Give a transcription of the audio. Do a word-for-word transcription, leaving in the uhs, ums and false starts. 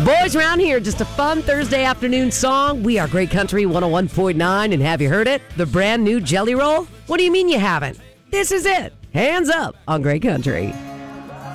Boys around here, just a fun Thursday afternoon song. We are Great Country one oh one point nine, and have you heard it? The brand new Jelly Roll? What do you mean you haven't? This is it. Hands up on Great Country.